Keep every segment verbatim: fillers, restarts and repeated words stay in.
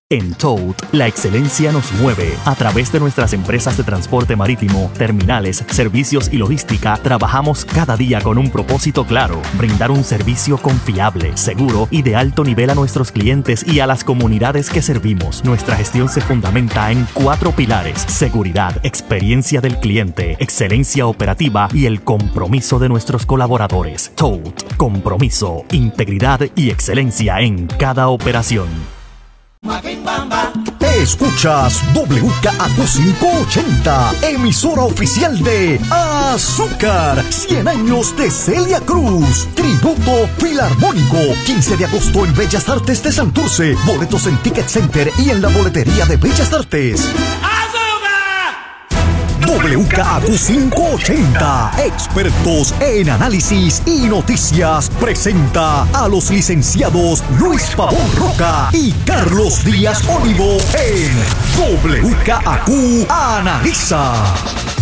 En Toad, la excelencia nos mueve. A través de nuestras empresas de transporte marítimo, terminales, servicios y logística, trabajamos cada día con un propósito claro: brindar un servicio confiable, seguro y de alto nivel a nuestros clientes y a las comunidades que servimos. Nuestra gestión se fundamenta en cuatro pilares: seguridad, experiencia del cliente, excelencia operativa y el compromiso de nuestros colaboradores. Toad, compromiso, integridad y excelencia en cada operación. Escuchas W K A Q quinientos ochenta, emisora oficial de Azúcar, cien años de Celia Cruz, tributo filarmónico, quince de agosto en Bellas Artes de Santurce, boletos en Ticket Center y en la boletería de Bellas Artes. W K A Q quinientos ochenta, expertos en análisis y noticias, presenta a los licenciados Luis Pavón Roca y Carlos Díaz Olivo en W K A Q Analiza.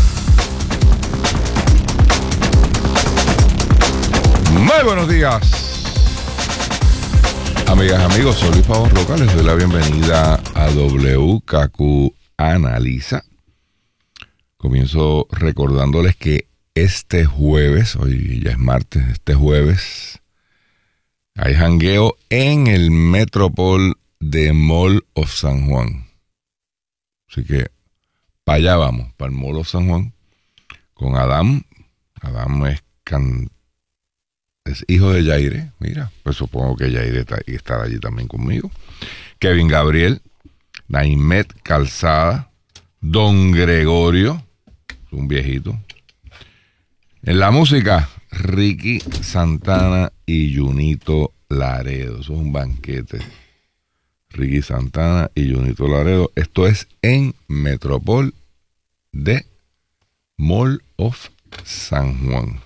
Muy buenos días, amigas, amigos. Soy Luis Pavón Roca. Les doy la bienvenida a W K A Q Analiza. Comienzo recordándoles que este jueves, hoy ya es martes, este jueves hay jangueo en el Metropol de Mall of San Juan. Así que para allá vamos, para el Mall of San Juan, con Adam. Adam es, can, es hijo de Yaire, mira, pues supongo que Yaire está, y estará allí también conmigo. Kevin Gabriel, Naimet Calzada, Don Gregorio, un viejito. En la música, Ricky Santana y Junito Laredo. Eso es un banquete. Ricky Santana y Junito Laredo. Esto es en Metropol de Mall of San Juan.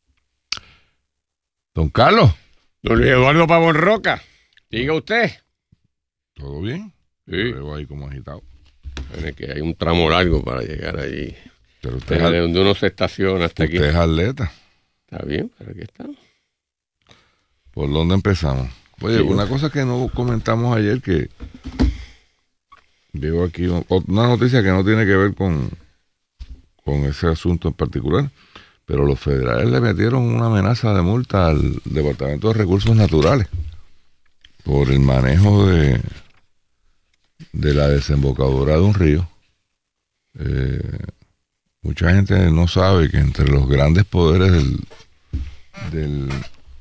Don Carlos. Don Luis Eduardo Pavón Roca. Diga usted. ¿Todo bien? Sí. Lo veo ahí como agitado. Tiene que hay un tramo largo para llegar allí. Pero usted Desde es, donde uno se estaciona hasta usted aquí. es atleta. Está bien, pero aquí estamos. ¿Por dónde empezamos? Oye, Sí. una cosa que no comentamos ayer, que llegó aquí una noticia que no tiene que ver con, con ese asunto en particular, pero los federales le metieron una amenaza de multa al Departamento de Recursos Naturales por el manejo de, de la desembocadura de un río. Eh, mucha gente no sabe que entre los grandes poderes del, del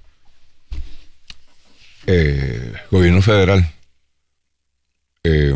eh, gobierno federal eh,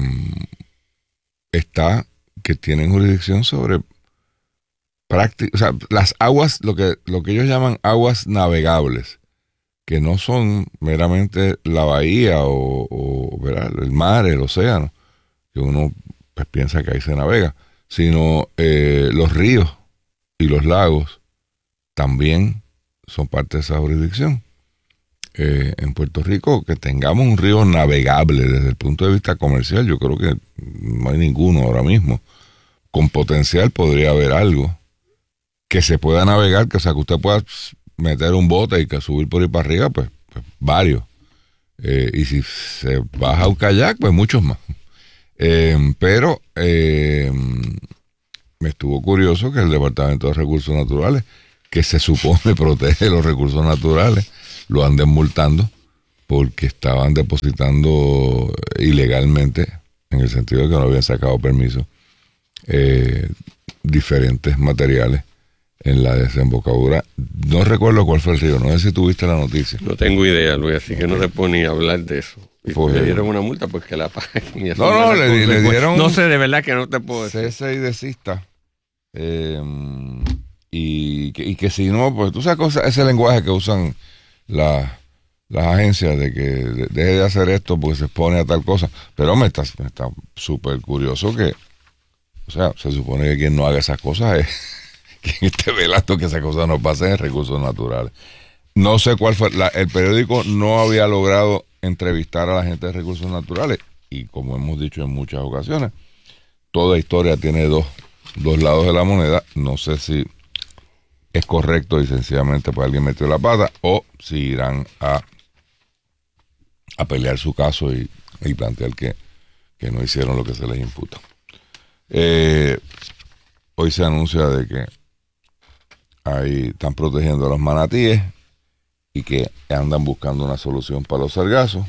está que tienen jurisdicción sobre práctica, o sea, las aguas, lo que, lo que ellos llaman aguas navegables, que no son meramente la bahía o, o ¿verdad? El mar, el océano, que uno pues, piensa que ahí se navega, sino eh, los ríos y los lagos también son parte de esa jurisdicción. Eh, en Puerto Rico, que tengamos un río navegable desde el punto de vista comercial, yo creo que no hay ninguno ahora mismo. Con potencial podría haber algo que se pueda navegar, que o sea que usted pueda meter un bote y que subir por ahí para arriba, pues, pues varios. Eh, y si se baja un kayak, pues muchos más. Eh, pero eh, me estuvo curioso que el Departamento de Recursos Naturales, que se supone protege los recursos naturales, lo anden multando porque estaban depositando ilegalmente, en el sentido de que no habían sacado permiso, eh, diferentes materiales en la desembocadura. No recuerdo cuál fue el río, no sé si tuviste la noticia. No tengo idea, Luis, así que no se puede ni hablar de eso. Y Pues, le dieron una multa porque la paguen. No, no, le, le dieron... No sé, de verdad que no te puedo decir. Cese y desista. Eh, y, que, y que si no, pues tú sabes cosa, ese lenguaje que usan la, las agencias de que de, deje de hacer esto porque se expone a tal cosa. Pero me está súper curioso que, o sea, se supone que quien no haga esas cosas es quien esté velando que esas cosas no pasen en recursos naturales. No sé cuál fue, la, el periódico no había logrado entrevistar a la gente de recursos naturales y como hemos dicho en muchas ocasiones, toda historia tiene dos, dos lados de la moneda. No sé si es correcto y sencillamente pues alguien metió la pata o si irán a, a pelear su caso y, y plantear que, que no hicieron lo que se les imputa. Eh, hoy se anuncia de que ahí están protegiendo a los manatíes y que andan buscando una solución para los sargazos.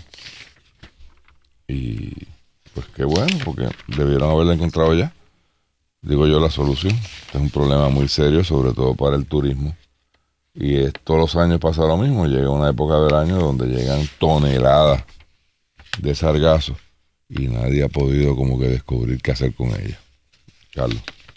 Y pues qué bueno, porque debieron haberla encontrado ya. Digo yo, la solución. Este es un problema muy serio, sobre todo para el turismo. Y es, todos los años pasa lo mismo. Llega una época del año donde llegan toneladas de sargazos y nadie ha podido como que descubrir qué hacer con ellas. Carlos.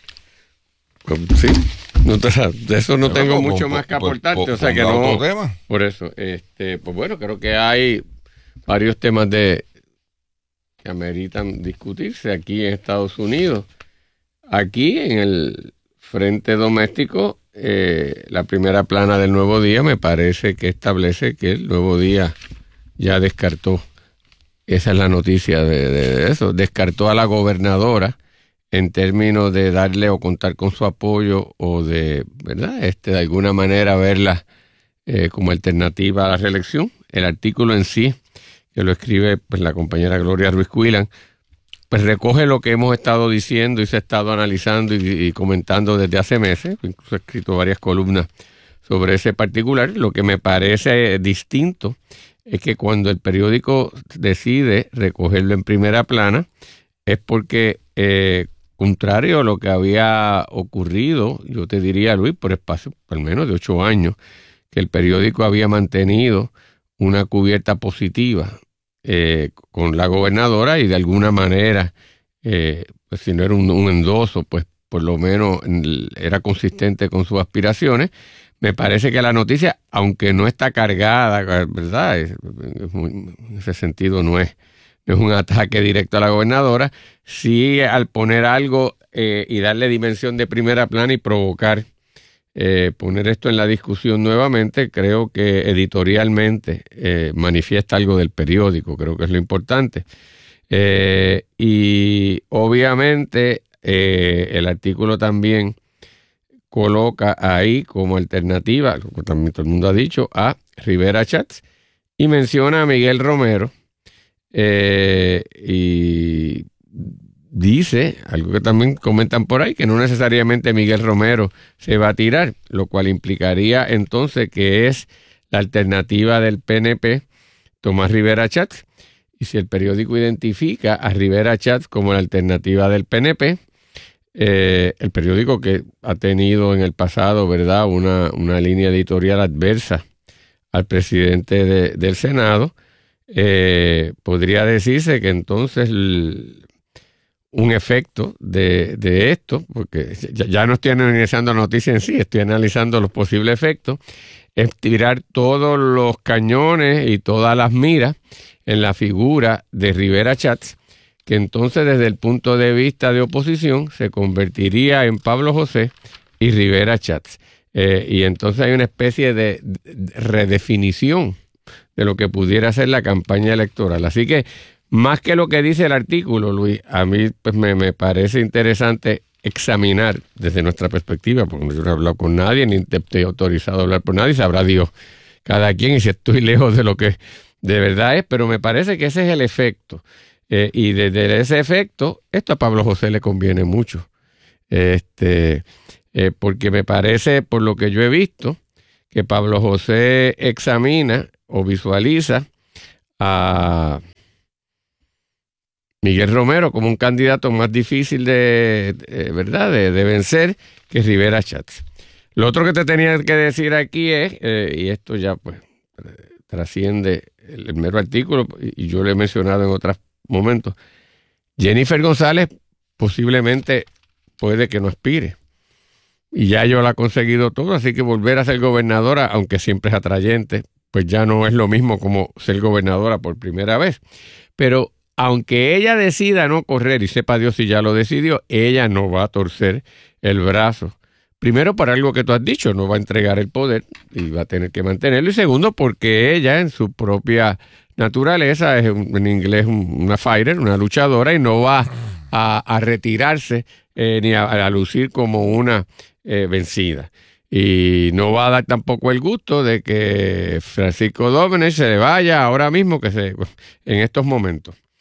Pues, sí, no te, de eso no tengo pues, mucho pues, más que pues, aportarte, pues, o sea que ponga no. otro tema. Por eso, este, pues bueno, creo que hay varios temas de que ameritan discutirse aquí en Estados Unidos. Aquí en el frente doméstico, eh, la primera plana del Nuevo Día me parece que establece que el Nuevo Día ya descartó, esa es la noticia de, de eso, descartó a la gobernadora en términos de darle o contar con su apoyo o de, ¿verdad? Este, de alguna manera verla eh, como alternativa a la reelección. El artículo en sí, que lo escribe pues, la compañera Gloria Ruiz Cuilan, pues recoge lo que hemos estado diciendo y se ha estado analizando y, y comentando desde hace meses. Incluso he escrito varias columnas sobre ese particular. Lo que me parece distinto es que cuando el periódico decide recogerlo en primera plana es porque, eh, contrario a lo que había ocurrido, yo te diría, Luis, por espacio al menos de ocho años, que el periódico había mantenido una cubierta positiva eh, con la gobernadora y de alguna manera, eh, pues si no era un, un endoso, pues por lo menos era consistente con sus aspiraciones. Me parece que la noticia, aunque no está cargada, ¿verdad? Es, es muy, en ese sentido no es, no es un ataque directo a la gobernadora, sí al poner algo eh, y darle dimensión de primera plana y provocar, eh, poner esto en la discusión nuevamente, creo que editorialmente eh, manifiesta algo del periódico, creo que es lo importante. Eh, y obviamente eh, el artículo también coloca ahí como alternativa, como también todo el mundo ha dicho, a Rivera Schatz y menciona a Miguel Romero eh, y dice, algo que también comentan por ahí, que no necesariamente Miguel Romero se va a tirar, lo cual implicaría entonces que es la alternativa del P N P, Tomás Rivera Schatz, y si el periódico identifica a Rivera Schatz como la alternativa del P N P, Eh, el periódico que ha tenido en el pasado, ¿verdad?, una, una línea editorial adversa al presidente de, del Senado, eh, podría decirse que entonces el, un efecto de, de esto, porque ya, ya no estoy analizando la noticia en sí, estoy analizando los posibles efectos, es tirar todos los cañones y todas las miras en la figura de Rivera Schatz, que entonces desde el punto de vista de oposición se convertiría en Pablo José y Rivera Schatz. Eh, y entonces hay una especie de redefinición de lo que pudiera ser la campaña electoral. Así que más que lo que dice el artículo, Luis, a mí pues, me, me parece interesante examinar desde nuestra perspectiva, porque yo no he hablado con nadie, ni estoy autorizado a hablar por nadie, sabrá Dios cada quien y si estoy lejos de lo que de verdad es, pero me parece que ese es el efecto. Eh, y desde ese efecto, esto a Pablo José le conviene mucho, este, eh, porque me parece, por lo que yo he visto, que Pablo José examina o visualiza a Miguel Romero como un candidato más difícil de, de verdad, de, de vencer que Rivera Schatz. Lo otro que te tenía que decir aquí es, eh, y esto ya pues trasciende el, el mero artículo, y yo lo he mencionado en otras momentos, Jennifer González posiblemente puede que no aspire y ya yo la ha conseguido todo, así que volver a ser gobernadora, aunque siempre es atrayente, pues ya no es lo mismo como ser gobernadora por primera vez, pero aunque ella decida no correr y sepa Dios si ya lo decidió, ella no va a torcer el brazo, primero para algo que tú has dicho, no va a entregar el poder y va a tener que mantenerlo, y segundo porque ella en su propia naturaleza es en inglés una fighter, una luchadora, y no va a, a retirarse eh, ni a, a lucir como una eh, vencida. Y no va a dar tampoco el gusto de que Francisco Domenech se le vaya ahora mismo, que se, en estos momentos.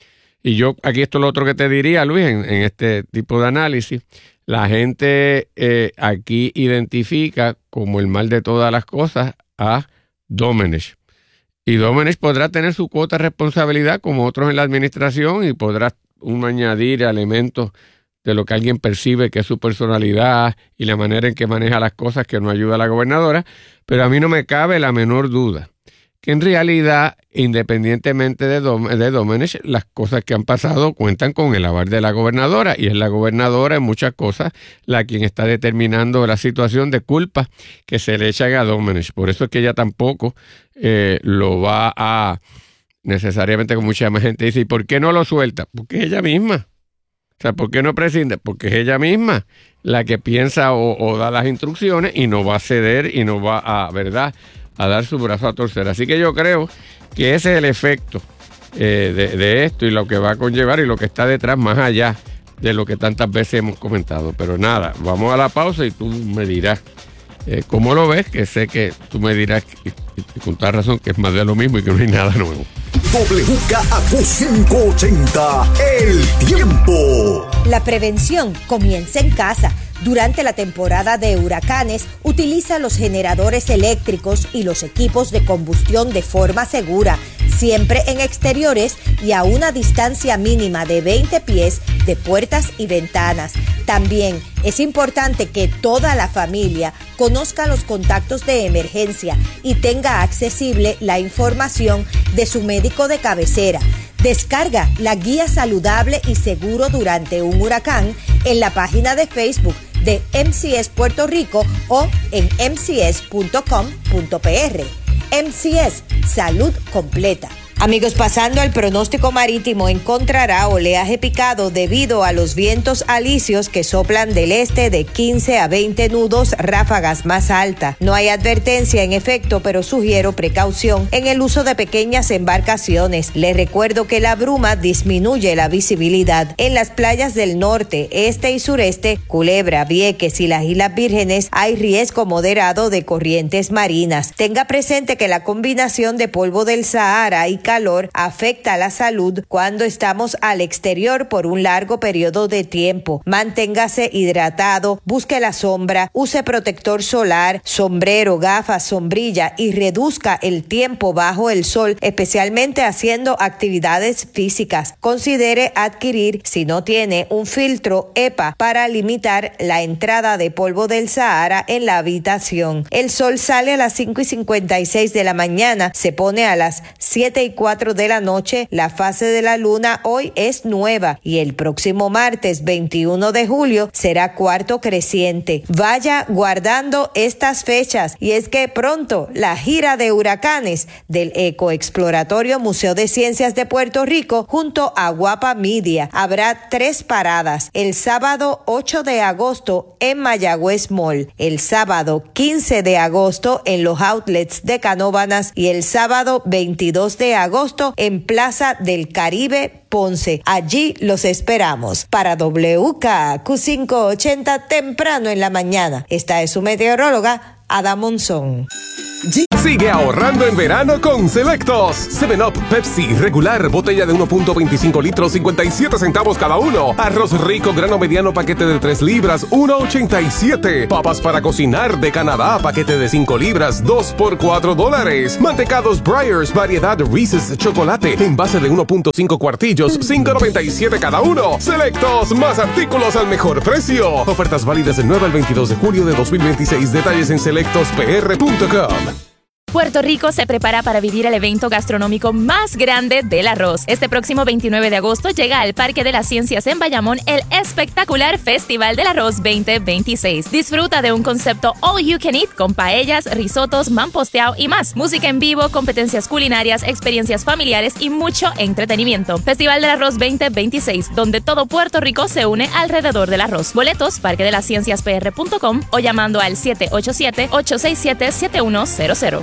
Y yo, aquí esto es lo otro que te diría, Luis, en, en este tipo de análisis. La gente eh, aquí identifica como el mal de todas las cosas a Domenech. Y Domenech podrá tener su cuota de responsabilidad como otros en la administración y podrá uno añadir elementos de lo que alguien percibe que es su personalidad y la manera en que maneja las cosas que no ayuda a la gobernadora, pero a mí no me cabe la menor duda que en realidad, independientemente de, Dom- de Domenech, las cosas que han pasado cuentan con el aval de la gobernadora, y es la gobernadora en muchas cosas la quien está determinando la situación de culpa que se le echan a Domenech. Por eso es que ella tampoco eh, lo va a necesariamente, como mucha más gente dice, ¿y por qué no lo suelta? Porque es ella misma. O sea, ¿por qué no prescinde? Porque es ella misma la que piensa o, o da las instrucciones y no va a ceder y no va a, ¿verdad?, a dar su brazo a torcer. Así que yo creo que ese es el efecto eh, de, de esto y lo que va a conllevar y lo que está detrás más allá de lo que tantas veces hemos comentado. Pero nada, vamos a la pausa y tú me dirás eh, cómo lo ves, que sé que tú me dirás y, y con toda razón que es más de lo mismo y que no hay nada nuevo. W K A Q quinientos ochenta, el tiempo. La prevención comienza en casa. Durante la temporada de huracanes, utiliza los generadores eléctricos y los equipos de combustión de forma segura, siempre en exteriores y a una distancia mínima de veinte pies de puertas y ventanas. También es importante que toda la familia conozca los contactos de emergencia y tenga accesible la información de su médico de cabecera. Descarga la guía saludable y seguro durante un huracán en la página de Facebook de M C S Puerto Rico o en m c s punto com punto p r. M C S, salud completa. Amigos, pasando al pronóstico marítimo, encontrará oleaje picado debido a los vientos alisios que soplan del este de quince a veinte nudos, ráfagas más altas. No hay advertencia en efecto, pero sugiero precaución en el uso de pequeñas embarcaciones. Les recuerdo que la bruma disminuye la visibilidad. En las playas del norte, este y sureste, Culebra, Vieques y las Islas Vírgenes, hay riesgo moderado de corrientes marinas. Tenga presente que la combinación de polvo del Sahara y calor afecta la salud cuando estamos al exterior por un largo periodo de tiempo. Manténgase hidratado, busque la sombra, use protector solar, sombrero, gafas, sombrilla y reduzca el tiempo bajo el sol, especialmente haciendo actividades físicas. Considere adquirir, si no tiene, un filtro E P A para limitar la entrada de polvo del Sahara en la habitación. El sol sale a las cinco y cincuenta y seis de la mañana, se pone a las siete y cuatro de la noche. La fase de la luna hoy es nueva y el próximo martes veintiuno de julio será cuarto creciente. Vaya guardando estas fechas, y es que pronto la gira de huracanes del Ecoexploratorio Museo de Ciencias de Puerto Rico junto a Guapa Media. Habrá tres paradas: el sábado ocho de agosto en Mayagüez Mall, el sábado quince de agosto en los outlets de Canóvanas y el sábado veintidós de agosto en Plaza del Caribe, Ponce. Allí los esperamos. Para W K A Q quinientos ochenta, temprano en la mañana. Esta es su meteoróloga, Ada Monzón. Sigue ahorrando en verano con Selectos. seven up, Pepsi, regular, botella de uno punto veinticinco litros, cincuenta y siete centavos cada uno. Arroz rico, grano mediano, paquete de tres libras, uno ochenta y siete. Papas para cocinar de Canadá, paquete de cinco libras, dos por cuatro dólares. Mantecados Breyers, variedad Reese's chocolate, envase de uno punto cinco cuartillos, cinco noventa y siete cada uno. Selectos, más artículos al mejor precio. Ofertas válidas del nueve al veintidós de julio de dos mil veintiséis. Detalles en selectos p r punto com. Puerto Rico se prepara para vivir el evento gastronómico más grande del arroz. Este próximo veintinueve de agosto llega al Parque de las Ciencias en Bayamón el espectacular Festival del Arroz veinte veintiséis. Disfruta de un concepto all you can eat con paellas, risotos, mamposteado y más. Música en vivo, competencias culinarias, experiencias familiares y mucho entretenimiento. Festival del Arroz veinte veintiséis, donde todo Puerto Rico se une alrededor del arroz. Boletos, parque de las ciencias p r punto com o llamando al siete ocho siete, ocho seis siete, siete uno cero cero.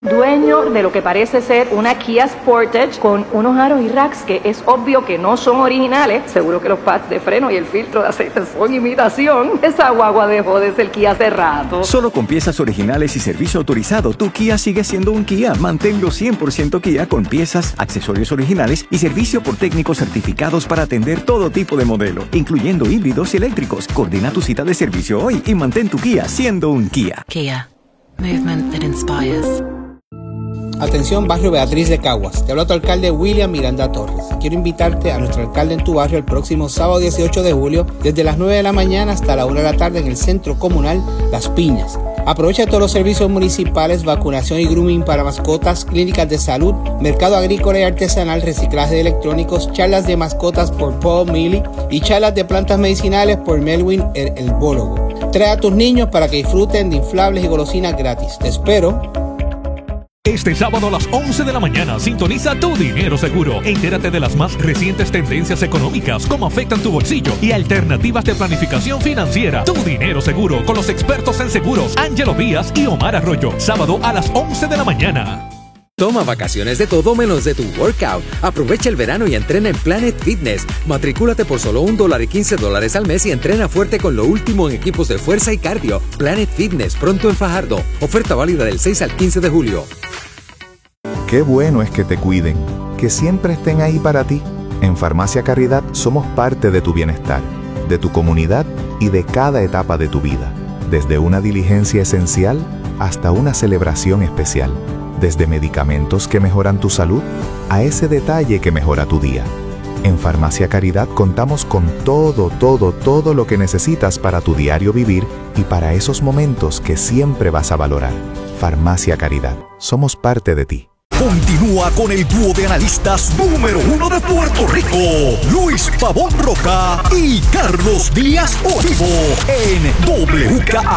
Dueño de lo que parece ser una Kia Sportage con unos aros y racks que es obvio que no son originales. Seguro que los pads de freno y el filtro de aceite son imitación. Esa guagua dejó de ser Kia hace rato. Solo con piezas originales y servicio autorizado, tu Kia sigue siendo un Kia. Manténlo cien por ciento Kia con piezas, accesorios originales y servicio por técnicos certificados para atender todo tipo de modelo, incluyendo híbridos y eléctricos. Coordina tu cita de servicio hoy y mantén tu Kia siendo un Kia. Kia. Movement that inspires. Atención, barrio Beatriz de Caguas. Te habla tu alcalde William Miranda Torres. Quiero invitarte a nuestro alcalde en tu barrio el próximo sábado dieciocho de julio desde las nueve de la mañana hasta la una de la tarde en el Centro Comunal Las Piñas. Aprovecha todos los servicios municipales, vacunación y grooming para mascotas, clínicas de salud, mercado agrícola y artesanal, reciclaje de electrónicos, charlas de mascotas por Paul Milley y charlas de plantas medicinales por Melwin el herbólogo. Trae a tus niños para que disfruten de inflables y golosinas gratis. Te espero. Este sábado a las once de la mañana sintoniza Tu Dinero Seguro. Entérate de las más recientes tendencias económicas, cómo afectan tu bolsillo y alternativas de planificación financiera. Tu Dinero Seguro con los expertos en seguros Ángelo Díaz y Omar Arroyo. Sábado a las once de la mañana. Toma vacaciones de todo menos de tu workout. Aprovecha el verano y entrena en Planet Fitness. Matricúlate por solo un dólar y quince dólares al mes y entrena fuerte con lo último en equipos de fuerza y cardio. Planet Fitness, pronto en Fajardo. Oferta válida del seis al quince de julio. Qué bueno es que te cuiden, que siempre estén ahí para ti. En Farmacia Caridad somos parte de tu bienestar, de tu comunidad y de cada etapa de tu vida. Desde una diligencia esencial hasta una celebración especial. Desde medicamentos que mejoran tu salud a ese detalle que mejora tu día. En Farmacia Caridad contamos con todo, todo, todo lo que necesitas para tu diario vivir y para esos momentos que siempre vas a valorar. Farmacia Caridad, somos parte de ti. Continúa con el dúo de analistas número uno de Puerto Rico, Luis Pavón Roca y Carlos Díaz Olivo, en W K A.